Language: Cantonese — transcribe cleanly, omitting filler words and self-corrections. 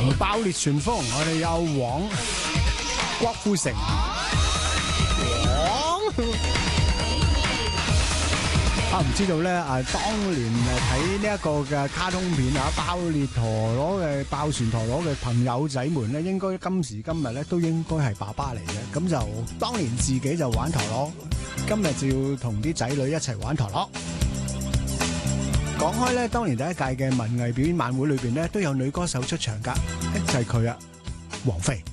爆裂旋風，我哋有黃郭富城，唔知道咧當年睇呢一個嘅卡通片爆裂陀螺嘅爆旋陀螺嘅朋友仔們咧，應該今時今日咧都應該係爸爸嚟嘅。咁就當年自己就玩陀螺，今日就要同啲仔女一齊玩陀螺。講開咧，當年第一屆嘅文藝表演晚會裏邊咧，都有女歌手出場噶，就係佢啊，王菲。